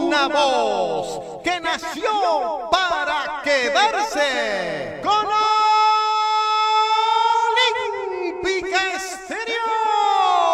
una voz que nació para quedarse con Olímpica Estéreo.